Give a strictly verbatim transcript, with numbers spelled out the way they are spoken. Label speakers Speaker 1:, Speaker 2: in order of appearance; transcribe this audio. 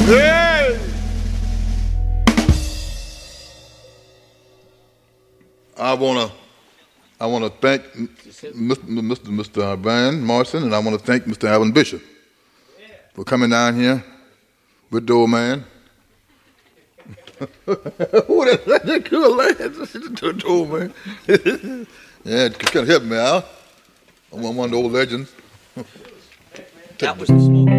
Speaker 1: Hey! I wanna, I wanna thank Mister Mister Mister Van Morrison, and I wanna thank Mister Alvin Bishop for coming down here with the old man. Who that? That cool lad, the old man. Yeah, kind of help me out. I'm one of the old legends.
Speaker 2: That was the smoke.